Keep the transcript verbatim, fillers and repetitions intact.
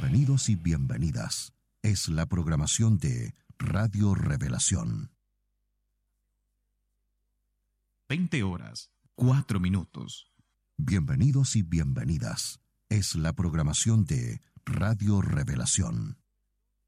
Bienvenidos y bienvenidas. Es la programación de Radio Revelación. veinte horas, cuatro minutos. Bienvenidos y bienvenidas. Es la programación de Radio Revelación.